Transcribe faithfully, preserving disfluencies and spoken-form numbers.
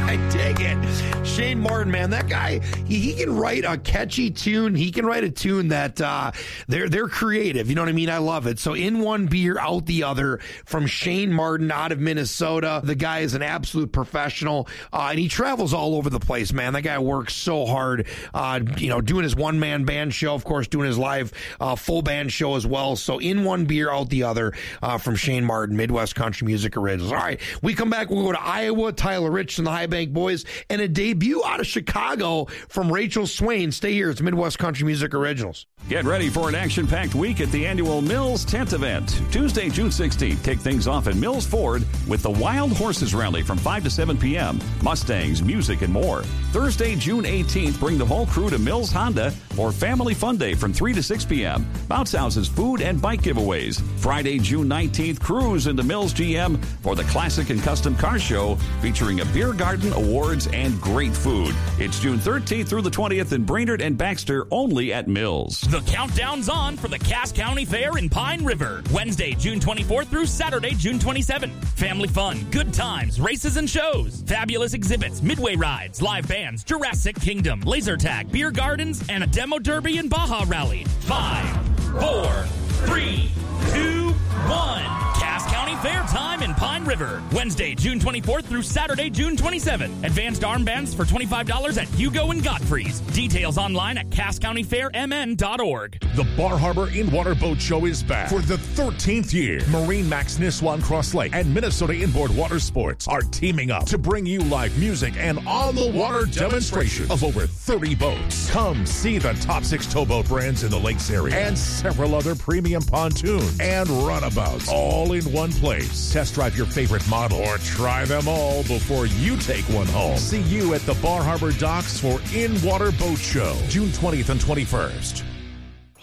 I dig it. Shane Martin, man, that guy, he, he can write a catchy tune. He can write a tune that uh, they're they're creative. You know what I mean? I love it. So in one beer, out the other from Shane Martin out of Minnesota. The guy is an absolute professional, uh, and he travels all over the place, man. That guy works so hard, uh, you know, doing his one-man band show, of course, doing his live uh, full band show as well. So in one beer, out the other uh, from Shane Martin, Midwest Country Music Originals. All right, we come back. We'll go to Iowa, Tyler Rich and the High Bank Boys, and a debut out of Chicago from Rachel Swain. Stay here. It's Midwest Country Music Originals. Get ready for an action-packed week at the annual Mills Tent Event. Tuesday, June sixteenth, kick things off at Mills Ford with the Wild Horses Rally from five to seven p.m., Mustangs, music, and more. Thursday, June eighteenth, bring the whole crew to Mills Honda for Family Fun Day from three to six p.m., Bounce Houses, food, and bike giveaways. Friday, June nineteenth, cruise into Mills G M for the Classic and Custom Car Show featuring a beer garden, awards, and great food. It's June thirteenth through the twentieth in Brainerd and Baxter, only at Mills. The countdown's on for the Cass County Fair in Pine River. Wednesday, June twenty-fourth through Saturday, June twenty-seventh. Family fun, good times, races and shows, fabulous exhibits, midway rides, live bands, Jurassic Kingdom, laser tag, beer gardens, and a demo derby and Baja Rally. Five, four, three, two, one. Cass County Fair time in Pine River. Wednesday, June twenty-fourth through Saturday, June twenty-seventh. Advanced armbands for twenty-five dollars at Hugo and Godfrey's. Details online at cass county fair m n dot org. The Bar Harbor In-Water Boat Show is back for the thirteenth year. Marine Max Niswan Cross Lake and Minnesota Inboard Water Sports are teaming up to bring you live music and on-the-water demonstration of over thirty boats. Come see the top six towboat brands in the lakes area and several other premium pontoons and runabouts all in one place. Test drive your favorite model or try them all before you take one home. See you at the Bar Harbor Docks for In-Water Boat Show, June twentieth and twenty-first.